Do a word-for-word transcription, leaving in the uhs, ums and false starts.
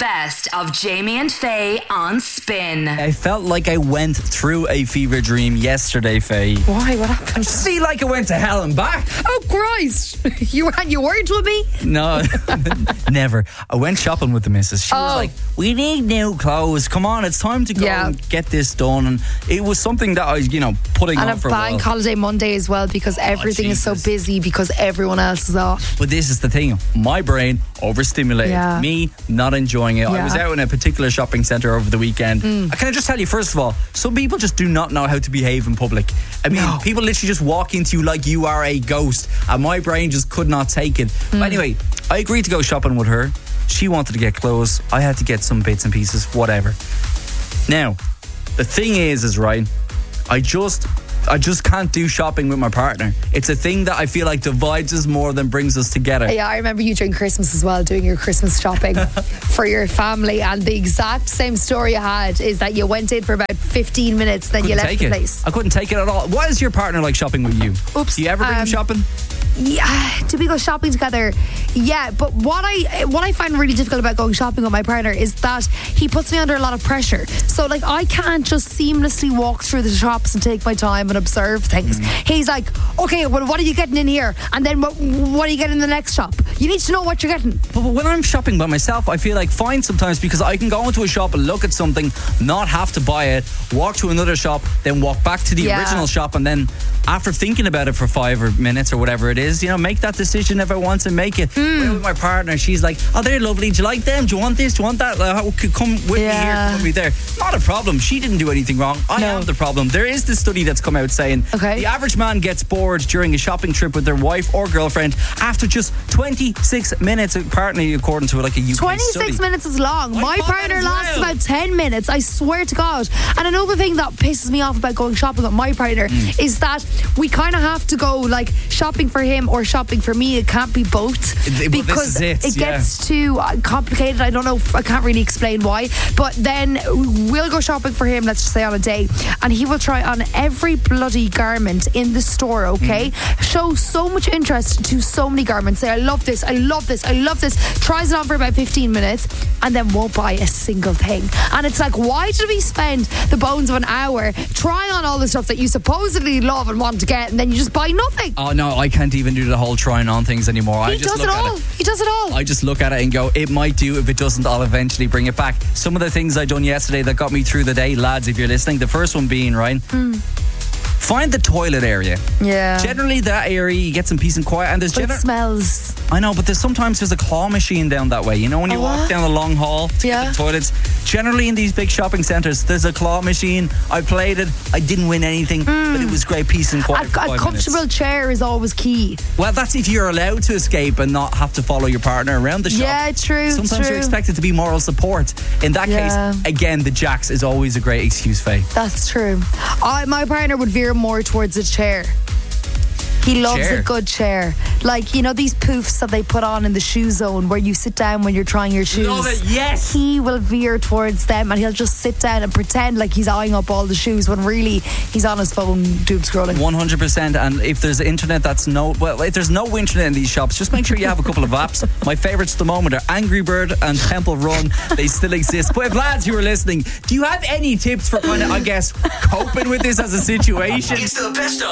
best of Jamie and Faye on Spin. I felt like I went through a fever dream yesterday, Faye. Why? What I happened? just feel like I went to hell and back. Oh, Christ. You were you worried with me? No, never. I went shopping with the missus. She was Oh. like, we need new clothes. Come on, it's time to go Yeah. and get this done. And it was something that I was, you know, putting And on a for a bank while. holiday Monday as well, because everything is so Jesus. busy because everyone else is off. But this is the thing. My brain overstimulated. Yeah. Me not enjoying it. I Yeah. was out in a particular shopping centre over the weekend. Mm. I Can I just tell you, first of all, some people just do not know how to behave in public. I mean, No. people literally just walk into you like you are a ghost. And my brain just could not take it. Mm. But anyway, I agreed to go shopping with her. She wanted to get clothes. I had to get some bits and pieces, whatever. Now, the thing is, is right, I just... I just can't do shopping with my partner. It's a thing that I feel like divides us more than brings us together. Yeah, I remember you during Christmas as well, doing your Christmas shopping for your family, and the exact same story you had is that you went in for about fifteen minutes, then you Couldn't left take the it. place. I couldn't take it at all. What is your partner like shopping with you? Oops. Do you ever bring him Um, shopping? Yeah, do we go shopping together? Yeah, but what I what I find really difficult about going shopping with my partner is that he puts me under a lot of pressure. So like I can't just seamlessly walk through the shops and take my time and observe things. Mm. He's like, okay, well, what are you getting in here? And then what, what are you getting in the next shop? You need to know what you're getting. But when I'm shopping by myself, I feel like fine sometimes because I can go into a shop and look at something, not have to buy it, walk to another shop, then walk back to the Yeah. original shop, and then after thinking about it for five or minutes or whatever it is, you know, make that decision if I want to make it. Hmm. With my partner, she's like, oh, they're lovely. Do you like them? Do you want this? Do you want that? Uh, come with me here. Yeah. Come with me there. Not a problem. She didn't do anything wrong. I No. am the problem. There is this study that's come out saying Okay. the average man gets bored during a shopping trip with their wife or girlfriend after just twenty-six minutes, apparently, according to like a U K study. twenty-six minutes is long. I My thought that partner as lasts well. about ten minutes, I swear to God. And another thing that pisses me off about going shopping with my partner Mm. is that we kind of have to go like shopping for him or shopping for me. It can't be both It- well, this because is it, yeah. gets too uh, complicated. I don't know, I can't really explain why. But then we'll go shopping for him, let's just say on a day, and he will try on every bloody garment in the store, okay? Mm. Show so much interest to so many garments. Say, I love this, I love this, I love this. Tries it on for about fifteen minutes and then won't buy a single thing. And it's like, why did we spend the bones of an hour trying on all the stuff that you supposedly love and want to get, and then you just buy nothing? Oh no, I can't even do the whole trying on things anymore. I he just does it look at all. He does it all. I just look at it and go, it might do. If it doesn't, I'll eventually bring it back. Some of the things I done yesterday that got me through the day, lads, if you're listening, the first one being, right, find the toilet area. yeah. Generally, that area you get some peace and quiet, and there's But it gener- smells. I know, but there's sometimes there's a claw machine down that way. You know, when you A walk what? down the long hall to Yeah. get the toilets. Generally, in these big shopping centres, there's a claw machine. I played it. I didn't win anything, but it was great peace and A, quiet. for a five comfortable minutes. chair is always key. Well, that's if you're allowed to escape and not have to follow your partner around the shop. Yeah, true. Sometimes true. you're expected to be moral support. In that Yeah. case, again, the jacks is always a great excuse, Faye. That's true. I, my partner would veer more towards a chair. He loves Chair? a good chair. Like, you know, these poofs that they put on in the shoe zone where you sit down when you're trying your shoes. Love it, yes. He will veer towards them and he'll just sit down and pretend like he's eyeing up all the shoes when really he's on his phone doom scrolling. one hundred percent. And if there's internet that's no, well, if there's no internet in these shops, just make sure you have a couple of apps. My favourites at the moment are Angry Bird and Temple Run. They still exist. But if lads who are listening, do you have any tips for kind of, I guess, coping with this as a situation? It's the best of